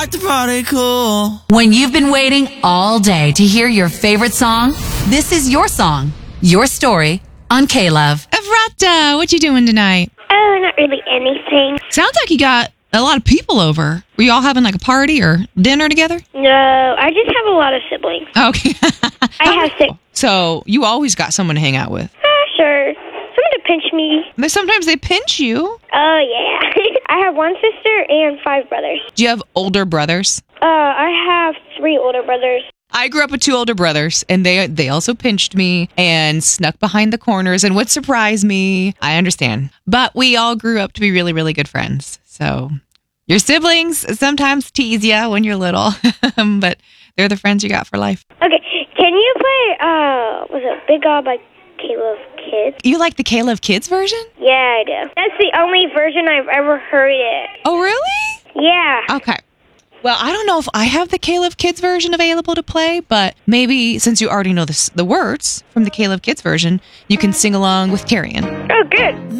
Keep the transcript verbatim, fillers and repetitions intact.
make the party cool. When you've been waiting all day to hear your favorite song, this is your song, your story on K-Love. Evrata, what you doing tonight? Oh, not really anything. Sounds like you got a lot of people over. Were you all having like a party or dinner together? No, I just have a lot of siblings. Okay. I have six. So you always got someone to hang out with. Ah, sure. Someone to pinch me. But sometimes they pinch you. Oh, yeah. I have one sister and five brothers. Do you have older brothers? Uh, I have three older brothers. I grew up with two older brothers, and they they also pinched me and snuck behind the corners and would surprise me. I understand. But we all grew up to be really, really good friends. So your siblings sometimes tease you when you're little, but they're the friends you got for life. Okay, can you play, uh, was it Big God by K-Love Kids? You like the K-Love Kids version? Yeah, I do. That's the only version I've ever heard it. Oh, really? Yeah. Okay. Well, I don't know if I have the K-Love Kids version available to play, but maybe since you already know the, the words from the K-Love Kids version, you can sing along with Carrion. Oh, good.